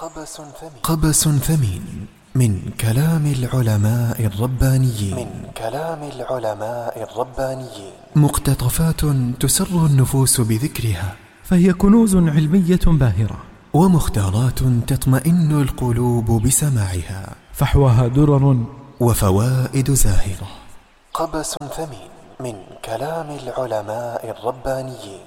قبس ثمين من كلام العلماء الربانيين مقتطفات تسر النفوس بذكرها، فهي كنوز علمية باهرة، ومختارات تطمئن القلوب بسماعها، فحواها درر وفوائد زاهرة. قبس ثمين من كلام العلماء الربانيين.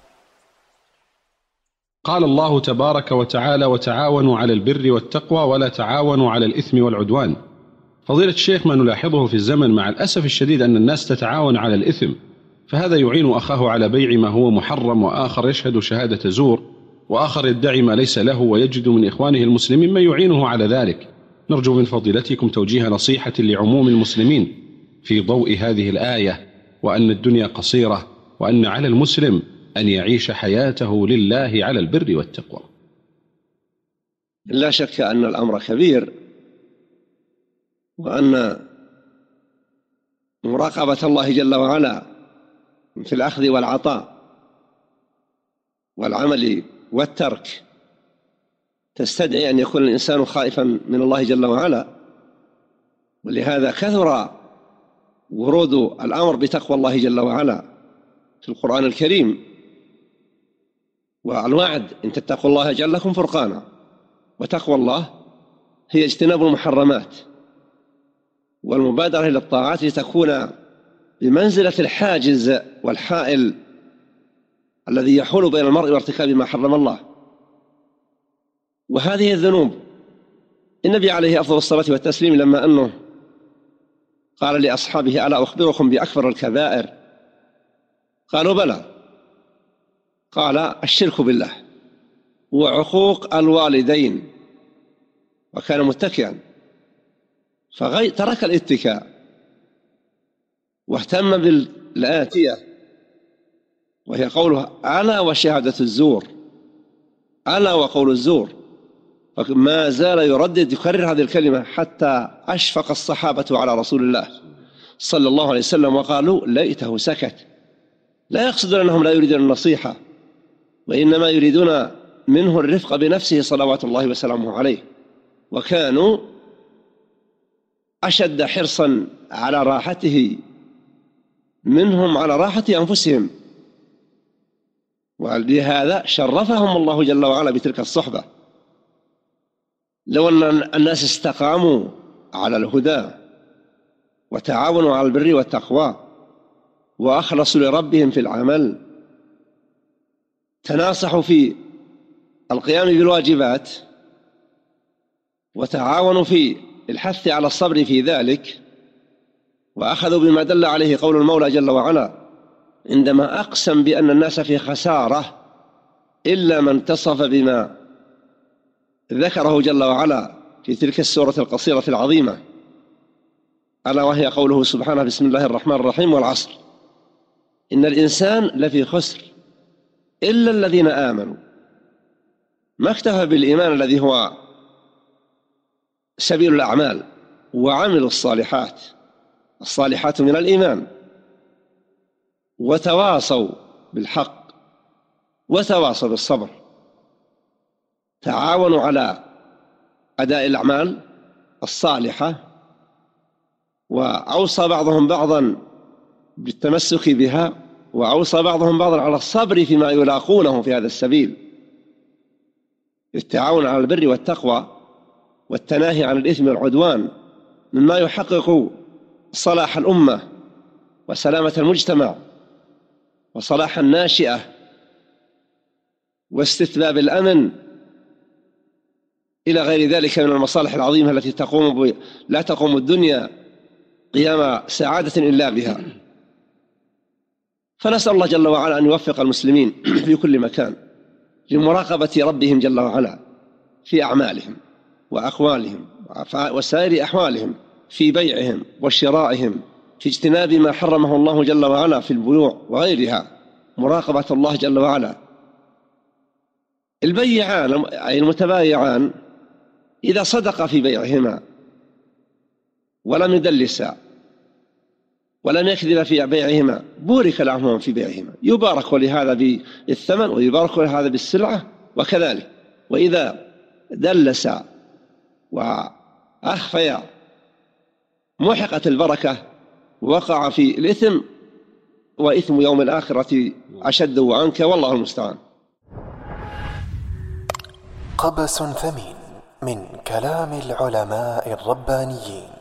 قال الله تبارك وتعالى: وتعاونوا على البر والتقوى ولا تعاونوا على الإثم والعدوان. فضيلة الشيخ، ما نلاحظه في الزمن مع الأسف الشديد أن الناس تتعاون على الإثم، فهذا يعين أخاه على بيع ما هو محرم، وآخر يشهد شهادة زور، وآخر يدعي ما ليس له، ويجد من إخوانه المسلمين من يعينه على ذلك. نرجو من فضيلتكم توجيه نصيحة لعموم المسلمين في ضوء هذه الآية، وأن الدنيا قصيرة، وأن على المسلم أن يعيش حياته لله على البر والتقوى. لا شك أن الأمر كبير، وأن مراقبة الله جل وعلا في الأخذ والعطاء والعمل والترك تستدعي أن يكون الإنسان خائفا من الله جل وعلا، ولهذا كثر ورود الأمر بتقوى الله جل وعلا في القرآن الكريم، والوعد: إن تتقوا الله يجعل لكم فرقانا. وتقوى الله هي اجتناب المحرمات والمبادرة إلى الطاعات لتكون بمنزلة الحاجز والحائل الذي يحول بين المرء وارتكاب ما حرم الله. وهذه الذنوب، النبي عليه أفضل الصلاة والتسليم لما أنه قال لأصحابه: ألا أخبركم بأكبر الكبائر؟ قالوا: بلى. قال: الشرك بالله وعقوق الوالدين. وكان متكئا فترك الاتكاء واهتم بالآتية، وهي قوله: ألا وشهادة الزور، ألا وقول الزور. ما زال يردد يكرر هذه الكلمة حتى أشفق الصحابة على رسول الله صلى الله عليه وسلم وقالوا: ليته سكت. لا يقصدون أنهم لا يريدون النصيحة، وإنما يريدون منه الرفق بنفسه صلوات الله وسلامه عليه، وكانوا أشد حرصا على راحته منهم على راحة أنفسهم، ولهذا شرفهم الله جل وعلا بتلك الصحبة. لو أن الناس استقاموا على الهدى وتعاونوا على البر والتقوى وأخلصوا لربهم في العمل، تناصحوا في القيام بالواجبات وتعاونوا في الحث على الصبر في ذلك، وأخذوا بما دل عليه قول المولى جل وعلا عندما أقسم بأن الناس في خسارة إلا من اتصف بما ذكره جل وعلا في تلك السورة القصيرة العظيمة، ألا وهي قوله سبحانه: بسم الله الرحمن الرحيم: والعصر إن الإنسان لفي خسر إلا الذين آمنوا. ما اكتفى بالإيمان الذي هو سبيل الأعمال، وعملوا الصالحات من الإيمان، وتواصوا بالحق وتواصوا بالصبر، تعاونوا على أداء الأعمال الصالحة، وأوصى بعضهم بعضا بالتمسك بها، وأوصى بعضهم بعضا على الصبر فيما يلاقونه في هذا السبيل. التعاون على البر والتقوى والتناهي عن الإثم والعدوان مما يحقق صلاح الأمة وسلامة المجتمع وصلاح الناشئة واستتباب الأمن إلى غير ذلك من المصالح العظيمة التي لا تقوم الدنيا قيام سعادة إلا بها. فنسأل الله جل وعلا أن يوفق المسلمين في كل مكان لمراقبة ربهم جل وعلا في أعمالهم وأقوالهم وسائر أحوالهم، في بيعهم وشرائهم، في اجتناب ما حرمه الله جل وعلا في البيوع وغيرها، مراقبة الله جل وعلا. البيعان أي المتبايعان إذا صدقا في بيعهما ولم يدلسا ولم يكذب في بيعهما بورك لهما في بيعهما، يبارك لهذا بالثمن ويبارك لهذا بالسلعة وكذلك. وإذا دلس وأخفي محقت البركة وقع في الإثم، وإثم يوم الآخرة أشد وعنك، والله المستعان. قبس ثمين من كلام العلماء الربانيين.